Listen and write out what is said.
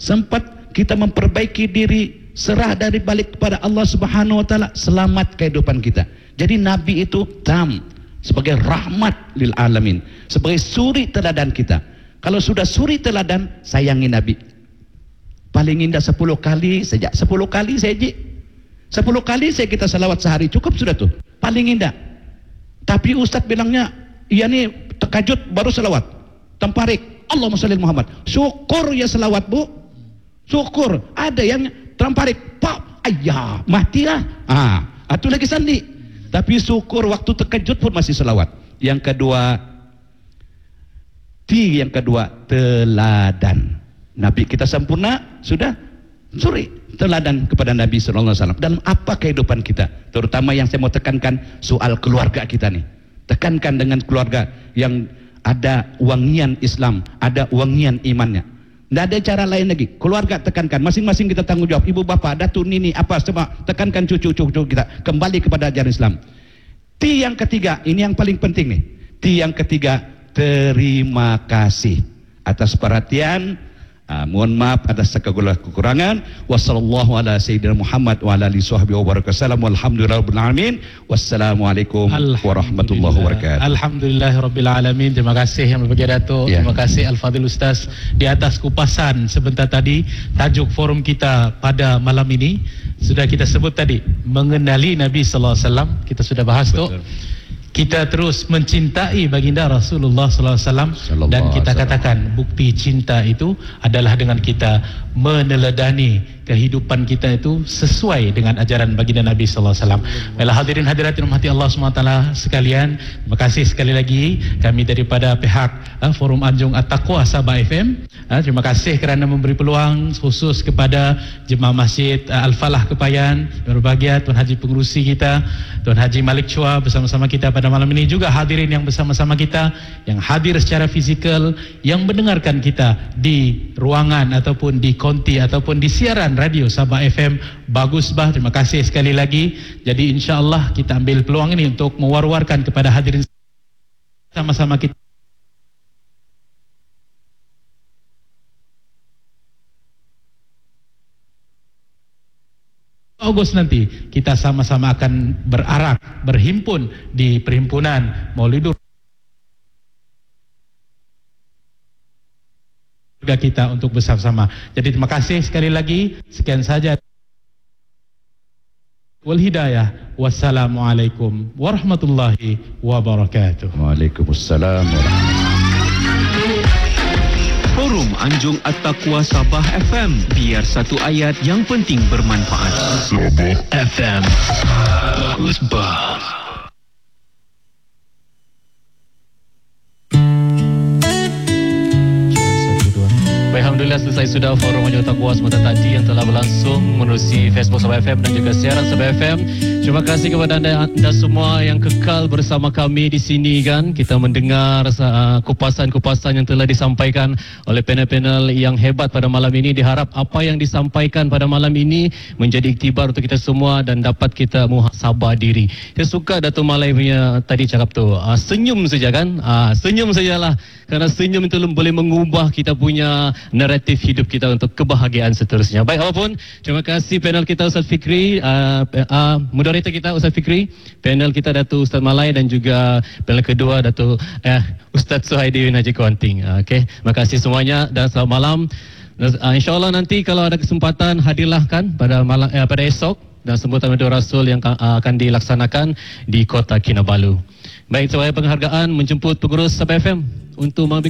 sempat kita memperbaiki diri, serah dari balik kepada Allah Subhanahu wa taala, selamat kehidupan kita. Jadi Nabi itu sebagai rahmat lil alamin, sebagai suri teladan kita. Kalau sudah suri teladan, sayangi Nabi. Paling indah 10 kali saja. 10 kali saja. 10 kali saya kita salawat sehari cukup sudah tuh. Paling indah. Tapi Ustaz bilangnya, iya nih terkajut baru salawat. Temparik, Allahumma sholli Muhammad. Syukur ya salawat bu. Syukur. Ada yang temparik, pak, ayah, matilah. Itu lagi sandi. Tapi syukur waktu terkejut pun masih salawat. Yang kedua, teladan. Nabi kita sempurna, sudah suri teladan kepada Nabi SAW. Dalam apa kehidupan kita, terutama yang saya mau tekankan soal keluarga kita nih. Tekankan dengan keluarga yang ada wangian Islam, ada wangian imannya. Tidak ada cara lain lagi. Keluarga tekankan, masing-masing kita tanggung jawab. Ibu bapak, datu, nini, apa semua, tekankan cucu-cucu kita kembali kepada ajaran Islam. Yang ketiga, ini yang paling penting nih. Yang ketiga, terima kasih atas perhatian. Mohon maaf atas segala kekurangan. Wassallallahu ala sayyidina Muhammad wa ala alihi wa barakatuh. Walhamdulillahirabbil alamin. Wassalamualaikum warahmatullahi wabarakatuh. Alhamdulillahirabbil alamin. Terima kasih yang berbahagia Datuk. Terima kasih Al-Fadhil Ustaz di atas kupasan sebentar tadi. Tajuk forum kita pada malam ini sudah kita sebut tadi, mengenali Nabi sallallahu alaihi wasallam. Kita sudah bahas tu. Kita terus mencintai baginda Rasulullah sallallahu alaihi wasallam, dan kita katakan bukti cinta itu adalah dengan kita meneladani kehidupan kita itu sesuai dengan ajaran baginda Nabi sallallahu alaihi wasallam. Baiklah hadirin hadirat yang dirahmati Allah SWT sekalian, terima kasih sekali lagi kami daripada pihak Forum Anjung At-Taqwa Sabah FM. Terima kasih kerana memberi peluang khusus kepada jemaah Masjid Al-Falah Kepayan yang berbahagia, Tuan Haji Pengerusi kita, Tuan Haji Malik Chua bersama-sama kita pada malam ini, juga hadirin yang bersama-sama kita yang hadir secara fizikal, yang mendengarkan kita di ruangan ataupun di konti ataupun di siaran radio Sabah FM. Bagus bah, terima kasih sekali lagi. Jadi insya-Allah kita ambil peluang ini untuk mewar-warkan kepada hadirin sama-sama kita. Agustus nanti kita sama-sama akan berarak, berhimpun di perhimpunan Maulidur kita untuk bersama-sama. Jadi terima kasih sekali lagi. Sekian saja. Wal hidayah. Wassalamualaikum warahmatullahi wabarakatuh. Waalaikumsalam warahmatullahi. Forum Anjung At-Taqwa Sabah FM. Biar satu ayat yang penting bermanfaat. Sabah FM. Bagus bah. Alhamdulillah selesai sudah forum Anjung At-Taqwa semata tadi yang telah berlangsung menerusi Facebook Sabah FM dan juga siaran Sabah FM. Terima kasih kepada anda semua yang kekal bersama kami di sini kan. Kita mendengar kupasan-kupasan yang telah disampaikan oleh panel-panel yang hebat pada malam ini. Diharap apa yang disampaikan pada malam ini menjadi iktibar untuk kita semua dan dapat kita muhasabah diri. Saya suka Datuk Malai punya tadi cakap tu, senyum saja kan. Senyum sajalah, kerana senyum itu boleh mengubah kita punya naratif hidup kita untuk kebahagiaan seterusnya. Baik, apapun, terima kasih panel kita Ustaz Fikri, moderator kita Ustaz Fikri, panel kita Datuk Ustaz Malai, dan juga panel kedua Datuk Ustaz Suhaidi Najib Kuanting. Okey, terima kasih semuanya dan selamat malam. InsyaAllah nanti kalau ada kesempatan hadirlah kan pada malam pada esok, dan sambutan Maulid Rasul yang akan dilaksanakan di Kota Kinabalu. Baik, sebagai penghargaan menjemput pengurus Sabah FM untuk